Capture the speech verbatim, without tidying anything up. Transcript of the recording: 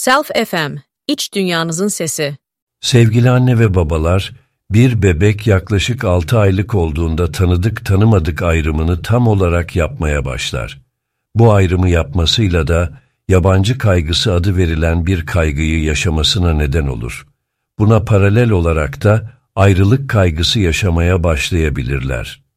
Self F M, İç Dünyanızın Sesi. Sevgili anne ve babalar, bir bebek yaklaşık altı aylık olduğunda tanıdık tanımadık ayrımını tam olarak yapmaya başlar. Bu ayrımı yapmasıyla da yabancı kaygısı adı verilen bir kaygıyı yaşamasına neden olur. Buna paralel olarak da ayrılık kaygısı yaşamaya başlayabilirler.